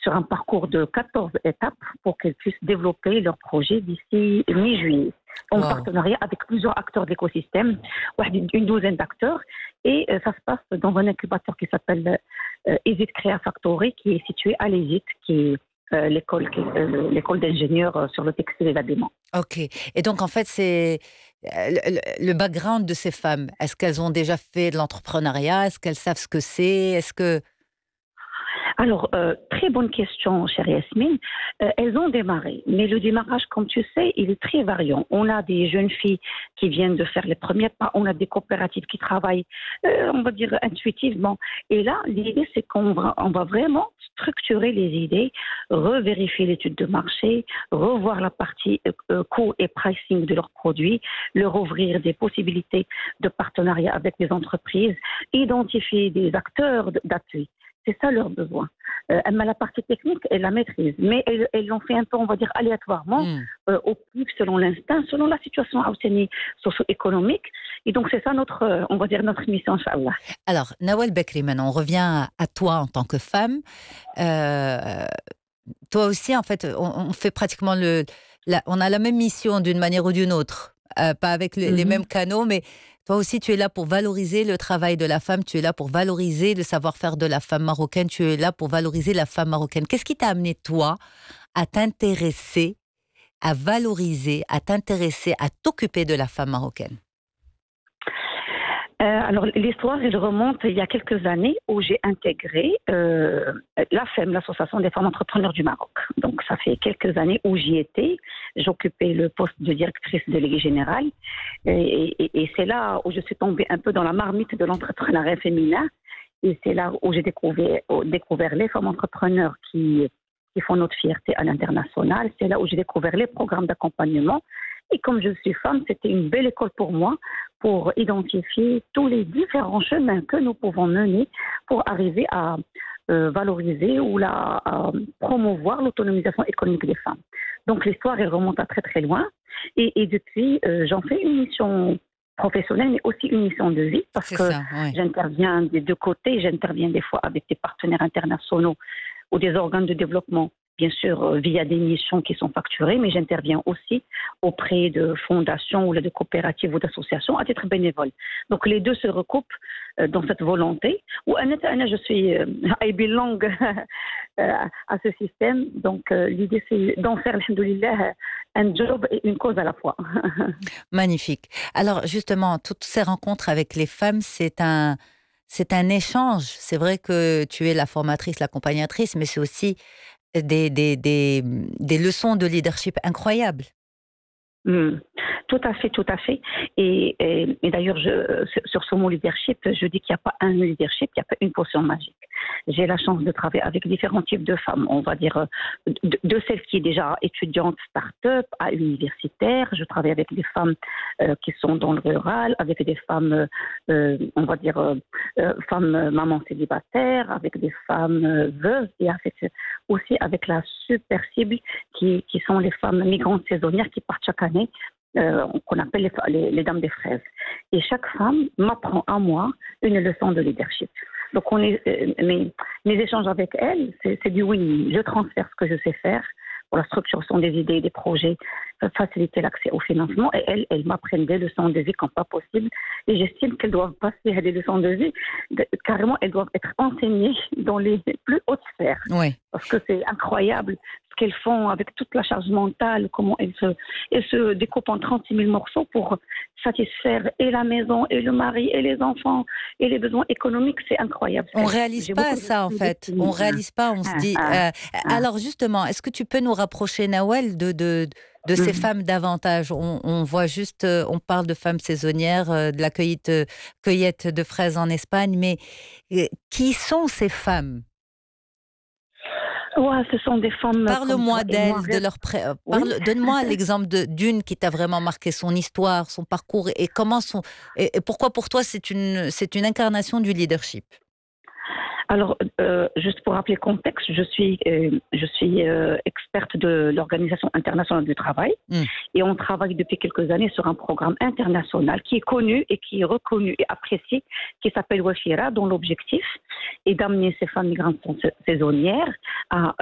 sur un parcours de 14 étapes pour qu'elles puissent développer leur projet d'ici mi-juillet. En Wow. partenariat avec plusieurs acteurs de l'écosystème, une douzaine d'acteurs. Et ça se passe dans un incubateur qui s'appelle ESIT Crea Factory, qui est situé à l'ESIT, qui est l'école d'ingénieurs sur le textile et l'habillement. Ok. Et donc, en fait, c'est le background de ces femmes. Est-ce qu'elles ont déjà fait de l'entrepreneuriat? Est-ce qu'elles savent ce que c'est? Est-ce que... Alors, très bonne question, chère Yasmine. Elles ont démarré, mais le démarrage, comme tu sais, il est très variant. On a des jeunes filles qui viennent de faire les premiers pas, on a des coopératives qui travaillent, on va dire, intuitivement. Et là, l'idée, c'est on va vraiment structurer les idées, revérifier l'étude de marché, revoir la partie coût et pricing de leurs produits, leur ouvrir des possibilités de partenariat avec les entreprises, identifier des acteurs d'appui. C'est ça leur besoin. Mais la partie technique, elles la maîtrisent. Mais elles l'ont fait un peu, on va dire, aléatoirement, Hmm. au plus selon l'instinct, selon la situation socio-économique. Et donc, c'est ça on va dire, notre mission, Inch'Allah. Alors, Nawal Bekri, maintenant, on revient à toi en tant que femme. Euh, Toi aussi, en fait, on fait pratiquement on a la même mission d'une manière ou d'une autre. Pas avec les mêmes Mhm. canaux, mais toi aussi, tu es là pour valoriser le travail de la femme, tu es là pour valoriser le savoir-faire de la femme marocaine, tu es là pour valoriser la femme marocaine. Qu'est-ce qui t'a amené, toi, à t'intéresser, à valoriser, à t'intéresser, à t'occuper de la femme marocaine? Alors, l'histoire, elle remonte il y a quelques années où j'ai intégré la FEM, l'Association des femmes entrepreneurs du Maroc. Donc, ça fait quelques années où j'y étais. J'occupais le poste de directrice déléguée générale. Et c'est là où je suis tombée un peu dans la marmite de l'entrepreneuriat féminin. Et c'est là où j'ai découvert les femmes entrepreneurs qui font notre fierté à l'international. C'est là où j'ai découvert les programmes d'accompagnement. Et comme je suis femme, c'était une belle école pour moi pour identifier tous les différents chemins que nous pouvons mener pour arriver à valoriser ou à promouvoir l'autonomisation économique des femmes. Donc l'histoire, elle remonte à très très loin. Et depuis, j'en fais une mission professionnelle, mais aussi une mission de vie, parce C'est que ça, oui. j'interviens des deux côtés. J'interviens des fois avec des partenaires internationaux ou des organes de développement, bien sûr, via des missions qui sont facturées, mais j'interviens aussi auprès de fondations ou de coopératives ou d'associations à titre bénévole. Donc les deux se recoupent dans cette volonté. Ou je suis, I belong à ce système. Donc l'idée, c'est d'en faire, alhamdoulilah, un job et une cause à la fois. Magnifique. Alors justement, toutes ces rencontres avec les femmes, c'est un échange. C'est vrai que tu es la formatrice, l'accompagnatrice, mais c'est aussi des leçons de leadership incroyables. Hmm. Tout à fait, tout à fait. Et d'ailleurs, sur ce mot leadership, je dis qu'il n'y a pas un leadership, il n'y a pas une potion magique. J'ai la chance de travailler avec différents types de femmes, on va dire de celles qui sont déjà étudiantes start-up à universitaires. Je travaille avec des femmes qui sont dans le rural, avec des femmes, on va dire, femmes mamans célibataires, avec des femmes veuves et aussi avec la super cible qui sont les femmes migrantes saisonnières qui partent chaque année, qu'on appelle les dames des fraises. Et chaque femme m'apprend à moi une leçon de leadership. Donc mes échanges avec elles, c'est du win. Je transfère ce que je sais faire pour la structuration des idées, des projets, faciliter l'accès au financement. Et elles m'apprennent des leçons de vie comme pas possible. Et j'estime qu'elles doivent passer à des leçons de vie. Carrément, elles doivent être enseignées dans les plus hautes sphères. Oui. Parce que c'est incroyable ce qu'elles font avec toute la charge mentale, comment elles se découpent en 36 000 morceaux pour satisfaire et la maison, et le mari, et les enfants, et les besoins économiques. C'est incroyable. On réalise J'ai beaucoup pas de ça en respect fait. On réalise pas. On se dit. ah. Alors justement, est-ce que tu peux nous rapprocher, Nawel, de ces Mhm. femmes davantage? On voit juste, on parle de femmes saisonnières, de la cueillette de fraises en Espagne, mais qui sont ces femmes? Ouais, ce sont des femmes comme toi Parle-moi et moi. d'elles, Oui. donne-moi l'exemple d'une qui t'a vraiment marqué, son histoire, son parcours et et pourquoi pour toi c'est une incarnation du leadership. Alors, juste pour rappeler le contexte, je suis experte de l'Organisation internationale du travail Hmm. et on travaille depuis quelques années sur un programme international qui est connu et qui est reconnu et apprécié, qui s'appelle Wafira, dont l'objectif est d'amener ces femmes migrantes saisonnières à